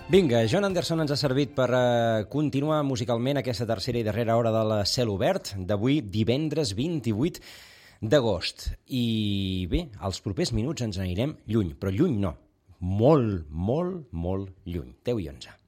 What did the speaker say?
Vinga, John Anderson ens ha servit per continuar musicalment aquesta tercera i darrera hora de la Cel Obert d'avui, divendres 28 d'agost. I bé, als propers minuts ens anirem lluny, però lluny no, molt, molt, molt lluny, 10 i 11.